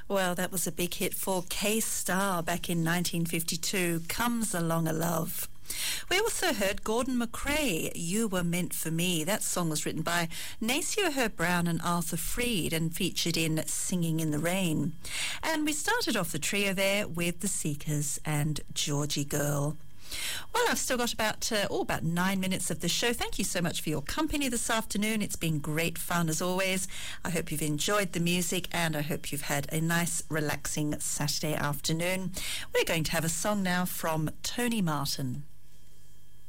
Well, that was a big hit for K-Star back in 1952, Comes Along a Love. We also heard Gordon McRae, You Were Meant for Me. That song was written by Nacio Herb Brown and Arthur Freed and featured in Singing in the Rain. And we started off the trio there with The Seekers and Georgie Girl. Well, I've still got about 9 minutes of the show. Thank you so much for your company this afternoon. It's been great fun as always. I hope you've enjoyed the music and I hope you've had a nice, relaxing Saturday afternoon. We're going to have a song now from Tony Martin.